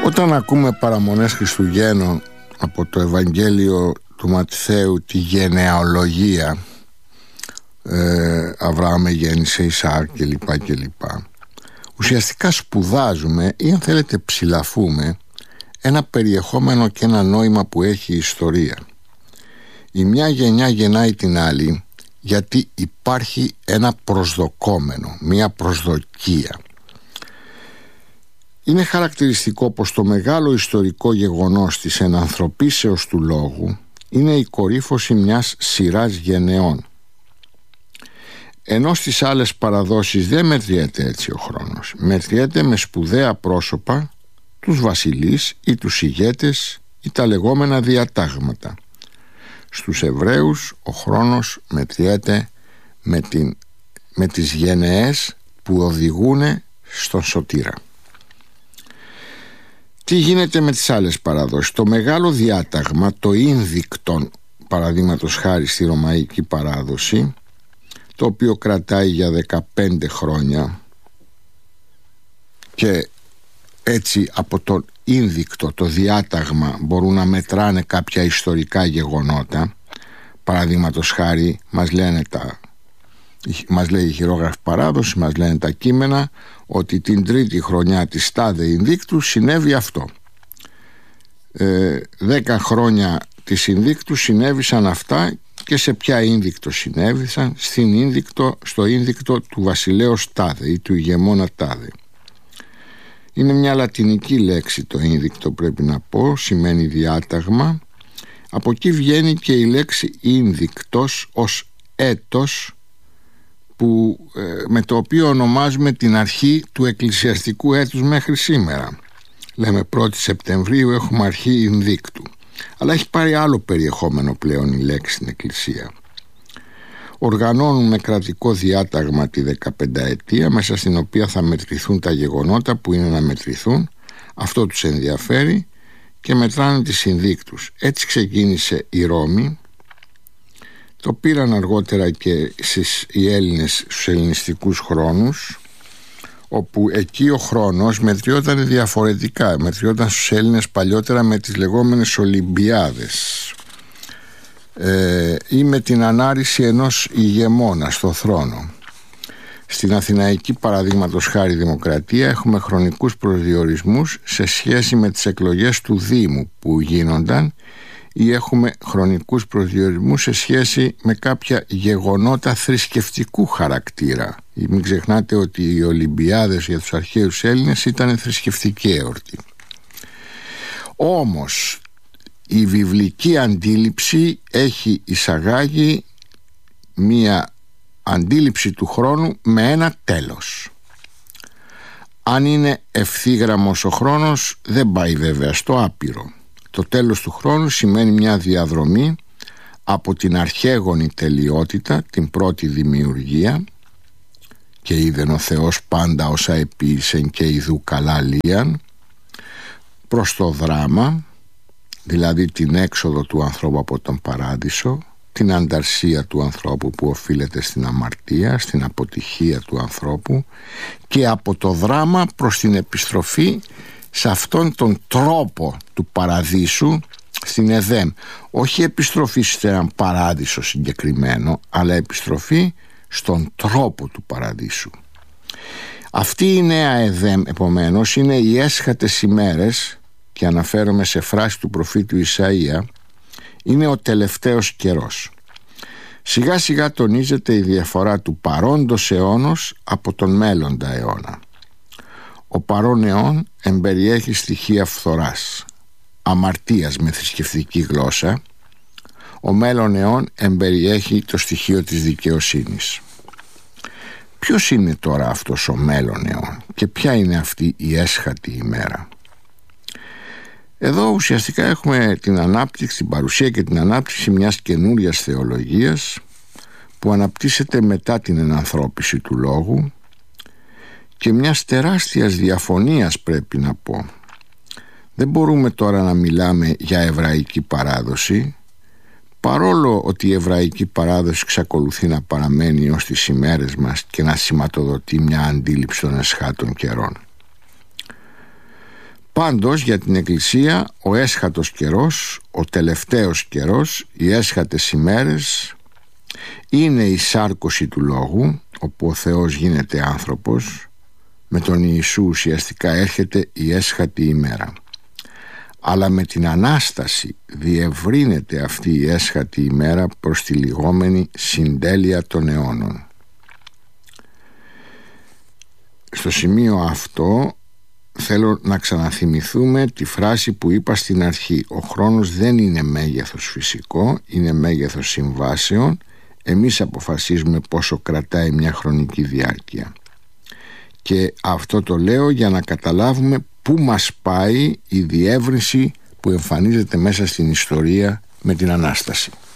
Όταν ακούμε παραμονές Χριστουγέννων από το Ευαγγέλιο του Ματθαίου, τη γενεαλογία, Αβραάμ γέννησε Ισαάκ κλπ, ουσιαστικά σπουδάζουμε ή αν θέλετε ψηλαφούμε ένα περιεχόμενο και ένα νόημα που έχει η ιστορία. Η μια γενιά γεννάει την άλλη γιατί υπάρχει ένα προσδοκόμενο, μια προσδοκία. Είναι χαρακτηριστικό πως το μεγάλο ιστορικό γεγονός της ενανθρωπίσεως του λόγου είναι η κορύφωση μιας σειράς γενεών. Ενώ στις άλλες παραδόσεις δεν μετριέται έτσι ο χρόνος. Μετριέται με σπουδαία πρόσωπα, τους βασιλείς ή τους ηγέτες ή τα λεγόμενα διατάγματα. Στους Εβραίους ο χρόνος μετριέται με τις γενεές που οδηγούν στον σωτήρα. Τι γίνεται με τις άλλες παραδόσεις? Το μεγάλο διάταγμα, το ίνδικτον, παραδείγματος χάρη στη ρωμαϊκή παράδοση, το οποίο κρατάει για 15 χρόνια και έτσι από το ίνδικτο, το διάταγμα, μπορούν να μετράνε κάποια ιστορικά γεγονότα. Παραδείγματος χάρη μας λέει η χειρόγραφη παράδοση, μας λένε τα κείμενα ότι την τρίτη χρονιά της τάδε ίνδικτου συνέβη αυτό. 10 χρόνια της ίνδικτου συνέβησαν αυτά. Και σε ποια ίνδικτο συνέβησαν? Στο ίνδικτο του βασιλέως τάδε ή του ηγεμόνα τάδε. Είναι μια λατινική λέξη το ίνδικτο, πρέπει να πω, σημαίνει διάταγμα. Από εκεί βγαίνει και η λέξη ίνδικτος ως έτος, με το οποίο ονομάζουμε την αρχή του εκκλησιαστικού έτους μέχρι σήμερα. Λέμε 1η Σεπτεμβρίου έχουμε αρχή ίνδικτου. Αλλά έχει πάρει άλλο περιεχόμενο πλέον η λέξη στην Εκκλησία. Οργανώνουν με κρατικό διάταγμα τη 15ετία, μέσα στην οποία θα μετρηθούν τα γεγονότα που είναι να μετρηθούν. Αυτό τους ενδιαφέρει και μετράνε τις συνδίκτους. Έτσι ξεκίνησε η Ρώμη. Το πήραν αργότερα και οι Έλληνες στους ελληνιστικούς χρόνους, όπου εκεί ο χρόνος μετριόταν διαφορετικά. Μετριόταν στους Έλληνες παλιότερα με τις λεγόμενες Ολυμπιάδες ή με την ανάρρηση ενός ηγεμόνα στο θρόνο. Στην Αθηναϊκή, παραδείγματος χάρη δημοκρατία, έχουμε χρονικούς προσδιορισμούς σε σχέση με τις εκλογές του Δήμου που γίνονταν, ή έχουμε χρονικούς προσδιορισμούς σε σχέση με κάποια γεγονότα θρησκευτικού χαρακτήρα. Μην ξεχνάτε ότι οι Ολυμπιάδες για τους αρχαίους Έλληνες ήταν θρησκευτική εορτή. Όμως η βιβλική αντίληψη έχει εισαγάγει μία αντίληψη του χρόνου με ένα τέλος. Αν είναι ευθύγραμμος ο χρόνος, δεν πάει βέβαια στο άπειρο. Το τέλος του χρόνου σημαίνει μια διαδρομή από την αρχαίγονη τελειότητα, την πρώτη δημιουργία, και είδεν ο Θεός πάντα όσα επίησεν και ιδού καλά λίαν, προς το δράμα, δηλαδή την έξοδο του ανθρώπου από τον παράδεισο, την ανταρσία του ανθρώπου που οφείλεται στην αμαρτία, στην αποτυχία του ανθρώπου, και από το δράμα προς την επιστροφή σε αυτόν τον τρόπο του παραδείσου, στην Εδέμ. Όχι επιστροφή σε έναν παράδεισο συγκεκριμένο, αλλά επιστροφή στον τρόπο του παραδείσου. Αυτή η νέα Εδέμ, επομένως, είναι οι έσχατες ημέρες, και αναφέρομαι σε φράση του προφήτου Ισαΐα, είναι ο τελευταίος καιρός. Σιγά σιγά τονίζεται η διαφορά του παρόντος αιώνος από τον μέλλοντα αιώνα. Ο παρόν αιών εμπεριέχει στοιχεία φθοράς, αμαρτίας με θρησκευτική γλώσσα. Ο μέλλον αιών εμπεριέχει το στοιχείο της δικαιοσύνης. Ποιος είναι τώρα αυτός ο μέλλον αιών και ποια είναι αυτή η έσχατη ημέρα? Εδώ ουσιαστικά έχουμε την ανάπτυξη, την παρουσία και την ανάπτυξη μιας καινούριας θεολογίας που αναπτύσσεται μετά την ενανθρώπιση του λόγου και μιας τεράστιας διαφωνίας, πρέπει να πω. Δεν μπορούμε τώρα να μιλάμε για εβραϊκή παράδοση, παρόλο ότι η εβραϊκή παράδοση εξακολουθεί να παραμένει ως τις ημέρες μας και να σηματοδοτεί μια αντίληψη των εσχάτων καιρών. Πάντως για την Εκκλησία ο έσχατος καιρός, ο τελευταίος καιρός, οι έσχατες ημέρες είναι η σάρκωση του Λόγου, όπου ο Θεός γίνεται άνθρωπος. Με τον Ιησού ουσιαστικά έρχεται η έσχατη ημέρα. Αλλά με την Ανάσταση διευρύνεται αυτή η έσχατη ημέρα προς τη λιγόμενη συντέλεια των αιώνων. Στο σημείο αυτό θέλω να ξαναθυμηθούμε τη φράση που είπα στην αρχή. Ο χρόνος δεν είναι μέγεθος φυσικό, είναι μέγεθος συμβάσεων. Εμείς αποφασίζουμε πόσο κρατάει μια χρονική διάρκεια. Και αυτό το λέω για να καταλάβουμε πού μας πάει η διεύρυνση που εμφανίζεται μέσα στην ιστορία με την Ανάσταση.